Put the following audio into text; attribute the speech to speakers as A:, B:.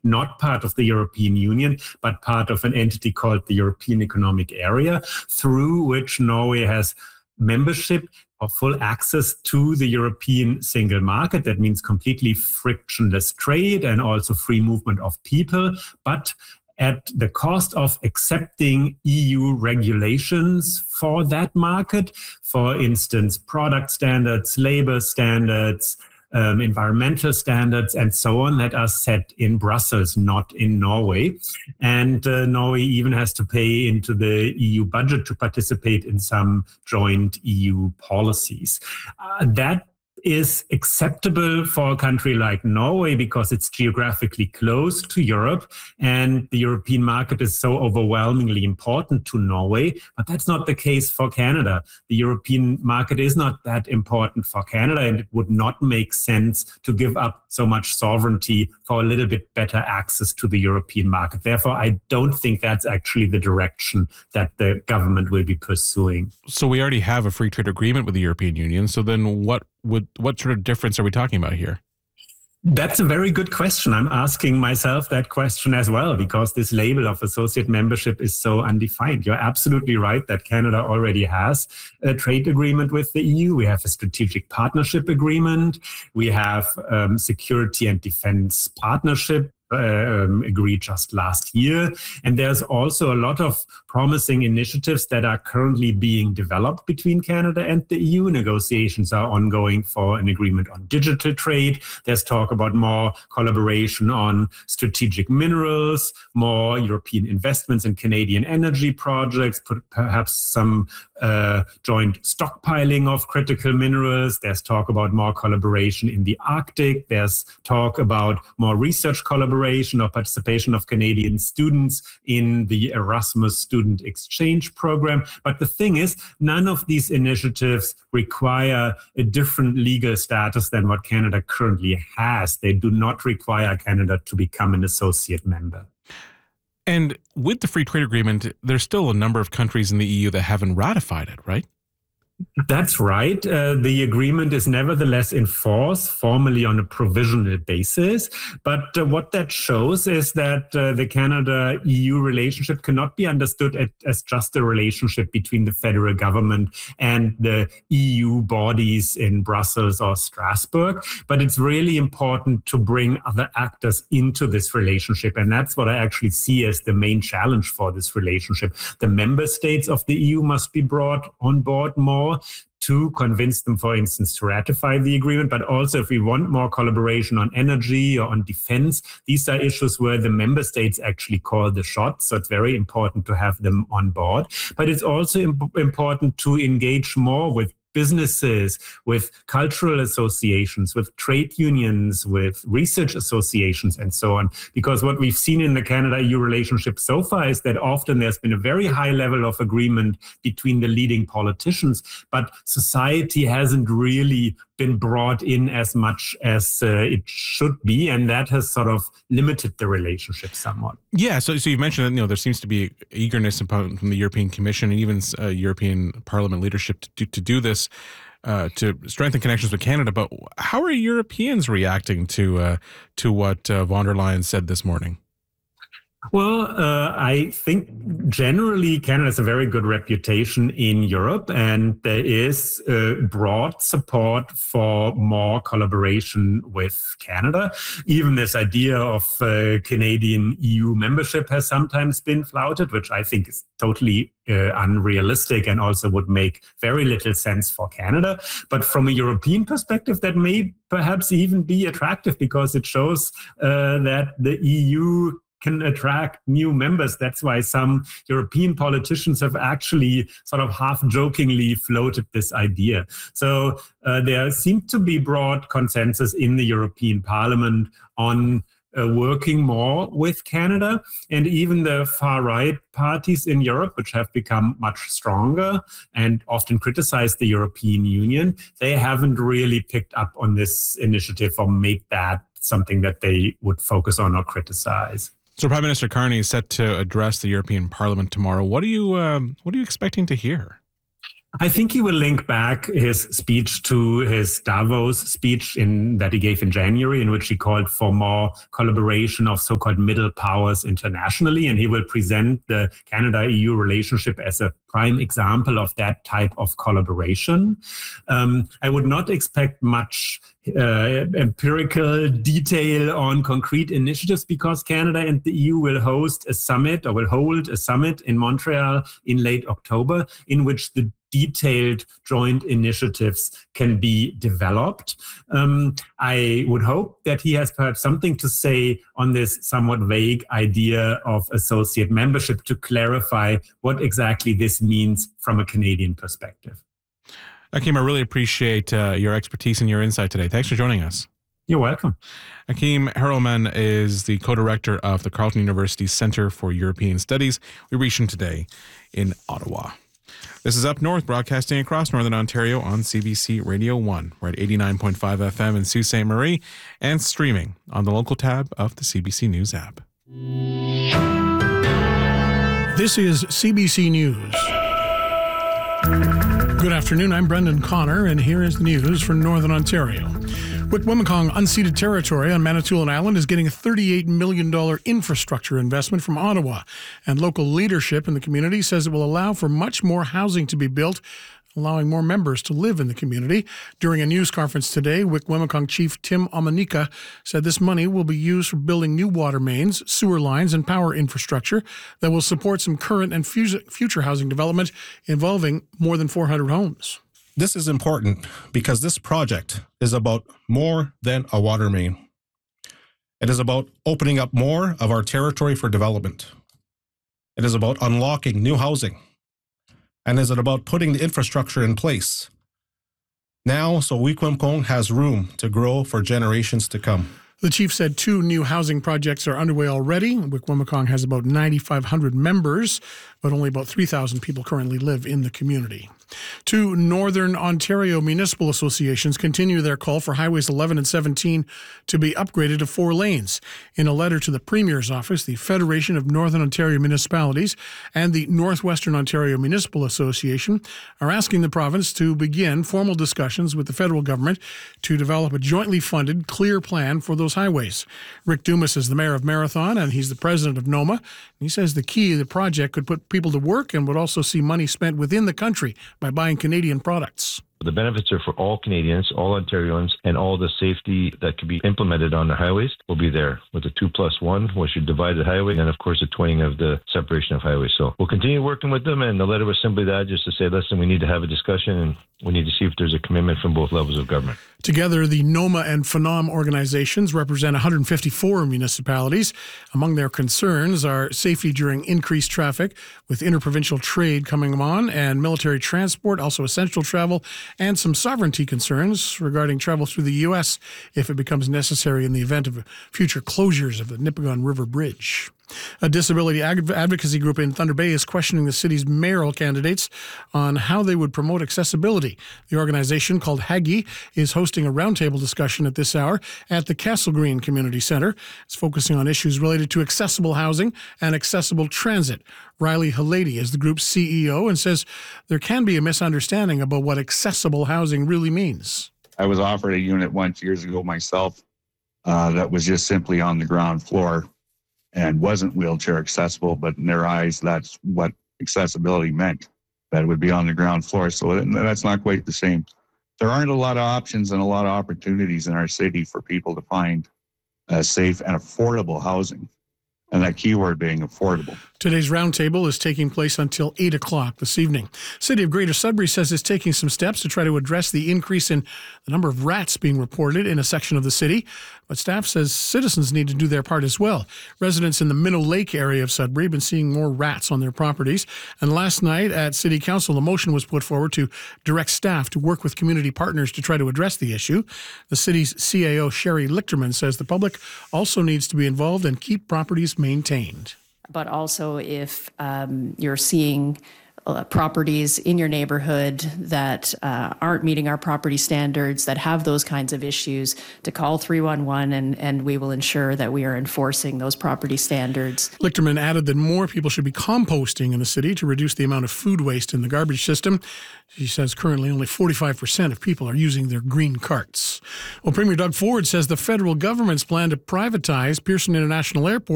A: not part of the European Union, but part of an entity called the European Economic Area, through which Norway has membership or full access to the European single market. That means completely frictionless trade and also free movement of people, but at the cost of accepting EU regulations for that market. For instance, product standards, labor standards, environmental standards, and so on, that are set in Brussels, not in Norway. And Norway even has to pay into the EU budget to participate in some joint EU policies. That is acceptable for a country like Norway because it's geographically close to Europe and the European market is so overwhelmingly important to Norway. But that's not the case for Canada. The European market is not that important for Canada, and it would not make sense to give up so much sovereignty for a little bit better access to the European market. Therefore, I don't think that's actually the direction that the government will be pursuing.
B: So we already have a free trade agreement with the European Union. So then what sort of difference are we talking about here?
A: That's a very good question. I'm asking myself that question as well, because this label of associate membership is so undefined. You're absolutely right that Canada already has a trade agreement with the EU. We have a strategic partnership agreement. We have security and defense partnership agreed just last year. And there's also a lot of promising initiatives that are currently being developed between Canada and the EU. Negotiations are ongoing for an agreement on digital trade. There's talk about more collaboration on strategic minerals, more European investments in Canadian energy projects, perhaps some joint stockpiling of critical minerals. There's talk about more collaboration in the Arctic. There's talk about more research collaboration or participation of Canadian students in the Erasmus student exchange program. But the thing is, none of these initiatives require a different legal status than what Canada currently has. They do not require Canada to become an associate member.
B: And with the free trade agreement, there's still a number of countries in the EU that haven't ratified it, right?
A: That's right. The agreement is nevertheless in force, formally on a provisional basis. But what that shows is that the Canada-EU relationship cannot be understood as just a relationship between the federal government and the EU bodies in Brussels or Strasbourg. But it's really important to bring other actors into this relationship. And that's what I actually see as the main challenge for this relationship. The member states of the EU must be brought on board more to convince them, for instance, to ratify the agreement. But also, if we want more collaboration on energy or on defense, these are issues where the member states actually call the shots. So it's very important to have them on board. But it's also important to engage more with businesses, with cultural associations, with trade unions, with research associations, and so on. Because what we've seen in the Canada-EU relationship so far is that often there's been a very high level of agreement between the leading politicians, but society hasn't really been brought in as much as it should be, and that has sort of limited the relationship somewhat.
B: Yeah, so you mentioned that there seems to be eagerness from the European Commission and even European Parliament leadership to do this, to strengthen connections with Canada. But how are Europeans reacting to what von der Leyen said this morning?
A: Well, I think generally Canada has a very good reputation in Europe, and there is broad support for more collaboration with Canada. Even this idea of Canadian EU membership has sometimes been flouted, which I think is totally unrealistic and also would make very little sense for Canada. But from a European perspective, that may perhaps even be attractive because it shows that the EU can attract new members. That's why some European politicians have actually sort of half-jokingly floated this idea. So there seems to be broad consensus in the European Parliament on working more with Canada, and even the far-right parties in Europe, which have become much stronger and often criticize the European Union, they haven't really picked up on this initiative or made that something that they would focus on or criticize.
B: So Prime Minister Carney is set to address the European Parliament tomorrow. What are you expecting to hear?
A: I think he will link back his speech to his Davos speech that he gave in January, in which he called for more collaboration of so-called middle powers internationally. And he will present the Canada-EU relationship as a prime example of that type of collaboration. I would not expect much empirical detail on concrete initiatives because Canada and the EU will hold a summit in Montreal in late October, in which the detailed joint initiatives can be developed. I would hope that he has perhaps something to say on this somewhat vague idea of associate membership to clarify what exactly this means from a Canadian perspective.
B: Akim, I really appreciate your expertise and your insight today. Thanks for joining us.
A: You're welcome.
B: Akim Harelman is the co-director of the Carleton University Centre for European Studies. We reach him today in Ottawa. This is Up North, broadcasting across Northern Ontario on CBC Radio 1. We're at 89.5 FM in Sault Ste. Marie and streaming on the local tab of the CBC News app.
C: This is CBC News. Good afternoon, I'm Brendan Connor, and here is the news for Northern Ontario. Wikwemikong unceded territory on Manitoulin Island is getting a $38 million infrastructure investment from Ottawa, and local leadership in the community says it will allow for much more housing to be built, allowing more members to live in the community. During a news conference today, Wikwemikong Chief Tim Omanika said this money will be used for building new water mains, sewer lines, and power infrastructure that will support some current and future housing development involving more than 400 homes.
D: This is important because this project is about more than a water main. It is about opening up more of our territory for development. It is about unlocking new housing. And is it about putting the infrastructure in place now so Wikwemikong has room to grow for generations to come?
C: The chief said 2 new housing projects are underway already. Wikwemikong has about 9,500 members, but only about 3,000 people currently live in the community. 2 Northern Ontario municipal associations continue their call for Highways 11 and 17 to be upgraded to 4 lanes. In a letter to the Premier's office, the Federation of Northern Ontario Municipalities and the Northwestern Ontario Municipal Association are asking the province to begin formal discussions with the federal government to develop a jointly funded, clear plan for those highways. Rick Dumas is the mayor of Marathon, and he's the president of NOMA. He says the key of the project could put people to work and would also see money spent within the country by buying Canadian products.
E: The benefits are for all Canadians, all Ontarians, and all the safety that could be implemented on the highways will be there with the 2+1, which should divide the highway, and of course the twinning of the separation of highways. So we'll continue working with them, and the letter was simply that, just to say, listen, we need to have a discussion, and we need to see if there's a commitment from both levels of government.
C: Together, the NOMA and FNOM organizations represent 154 municipalities. Among their concerns are safety during increased traffic, with interprovincial trade coming on, and military transport, also essential travel, and some sovereignty concerns regarding travel through the U.S. if it becomes necessary in the event of future closures of the Nipigon River Bridge. A disability advocacy group in Thunder Bay is questioning the city's mayoral candidates on how they would promote accessibility. The organization, called HAGI, is hosting a roundtable discussion at this hour at the Castle Green Community Centre. It's focusing on issues related to accessible housing and accessible transit. Riley Halady is the group's CEO and says there can be a misunderstanding about what accessible housing really means.
F: I was offered a unit once years ago myself that was just simply on the ground floor and wasn't wheelchair accessible, but in their eyes, that's what accessibility meant, that it would be on the ground floor. So that's not quite the same. There aren't a lot of options and a lot of opportunities in our city for people to find safe and affordable housing. And that keyword being affordable.
C: Today's roundtable is taking place until 8 o'clock this evening. City of Greater Sudbury says it's taking some steps to try to address the increase in the number of rats being reported in a section of the city. But staff says citizens need to do their part as well. Residents in the Minnow Lake area of Sudbury have been seeing more rats on their properties. And last night at City Council, a motion was put forward to direct staff to work with community partners to try to address the issue. The city's CAO, Sherry Lichterman, says the public also needs to be involved and keep properties maintained.
G: But also if you're seeing properties in your neighborhood that aren't meeting our property standards, that have those kinds of issues, to call 311, and we will ensure that we are enforcing those property standards.
C: Lichterman added that more people should be composting in the city to reduce the amount of food waste in the garbage system. She says currently only 45% of people are using their green carts. Well, Premier Doug Ford says the federal government's plan to privatize Pearson International Airport